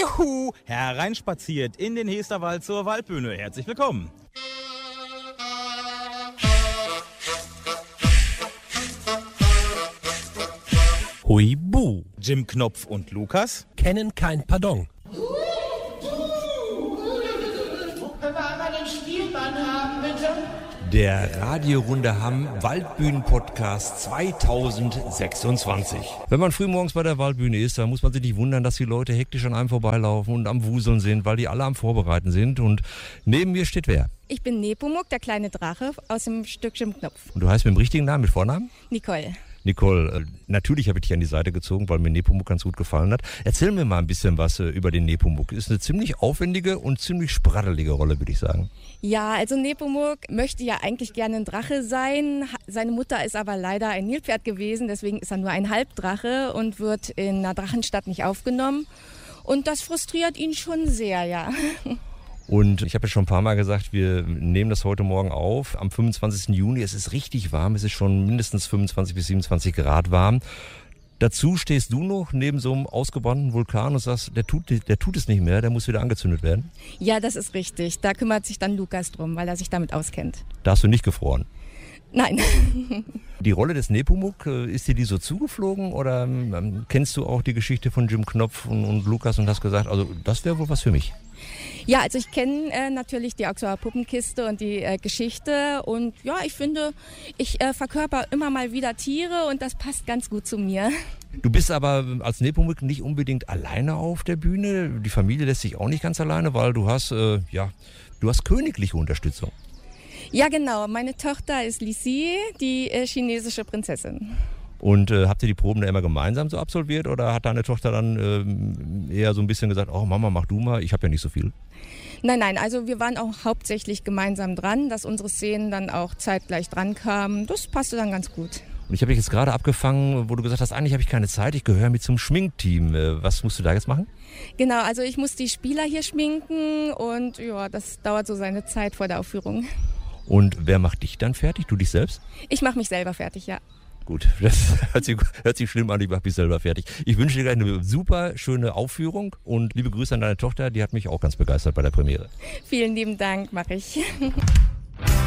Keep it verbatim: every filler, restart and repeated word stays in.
Juhu, hereinspaziert in den Hesterwald zur Waldbühne. Herzlich willkommen. Huibu. Jim Knopf und Lukas Kennen kein Pardon. Können wir einmal den Spielmann haben, bitte? Der Radiorunde Hamm Waldbühnen-Podcast zweitausendsechsundzwanzig. Wenn man frühmorgens bei der Waldbühne ist, dann muss man sich nicht wundern, dass die Leute hektisch an einem vorbeilaufen und am Wuseln sind, weil die alle am Vorbereiten sind. Und neben mir steht wer? Ich bin Nepomuk, der kleine Drache aus dem Stück Jim Knopf. Und du heißt mit dem richtigen Namen, mit Vornamen? Nicole. Nicole, äh, natürlich habe ich dich an die Seite gezogen, weil mir Nepomuk ganz gut gefallen hat. Erzähl mir mal ein bisschen was äh, über den Nepomuk. Ist eine ziemlich aufwendige und ziemlich sprattelige Rolle, würde ich sagen. Ja, also Nepomuk möchte ja eigentlich gerne ein Drache sein. Seine Mutter ist aber leider ein Nilpferd gewesen, deswegen ist er nur ein Halbdrache und wird in einer Drachenstadt nicht aufgenommen. Und das frustriert ihn schon sehr, ja. Und ich habe ja schon ein paar Mal gesagt, wir nehmen das heute Morgen auf, am fünfundzwanzigsten Juni. Es ist richtig warm, es ist schon mindestens fünfundzwanzig bis siebenundzwanzig Grad warm. Dazu stehst du noch neben so einem ausgebrannten Vulkan und sagst, der tut, der tut es nicht mehr, der muss wieder angezündet werden. Ja, das ist richtig. Da kümmert sich dann Lukas drum, weil er sich damit auskennt. Da hast du nicht gefroren. Nein. Die Rolle des Nepomuk, ist dir die so zugeflogen oder ähm, kennst du auch die Geschichte von Jim Knopf und, und Lukas und hast gesagt, also das wäre wohl was für mich? Ja, also ich kenne äh, natürlich die Auxerroder Puppenkiste und die äh, Geschichte und ja, ich finde, ich äh, verkörper immer mal wieder Tiere und das passt ganz gut zu mir. Du bist aber als Nepomuk nicht unbedingt alleine auf der Bühne. Die Familie lässt sich auch nicht ganz alleine, weil du hast, äh, ja, du hast königliche Unterstützung. Ja, genau. Meine Tochter ist Lisi, die äh, chinesische Prinzessin. Und äh, habt ihr die Proben da immer gemeinsam so absolviert oder hat deine Tochter dann ähm, eher so ein bisschen gesagt, oh Mama, mach du mal, ich habe ja nicht so viel? Nein, nein, also wir waren auch hauptsächlich gemeinsam dran, dass unsere Szenen dann auch zeitgleich dran kamen. Das passte dann ganz gut. Und ich habe dich jetzt gerade abgefangen, wo du gesagt hast, eigentlich habe ich keine Zeit, ich gehöre mit zum Schminkteam. Äh, was musst du da jetzt machen? Genau, also ich muss die Spieler hier schminken und ja, das dauert so seine Zeit vor der Aufführung. Und wer macht dich dann fertig? Du dich selbst? Ich mache mich selber fertig, ja. Gut, das hört sich, hört sich schlimm an, ich mache mich selber fertig. Ich wünsche dir gleich eine super schöne Aufführung und liebe Grüße an deine Tochter, die hat mich auch ganz begeistert bei der Premiere. Vielen lieben Dank, mache ich.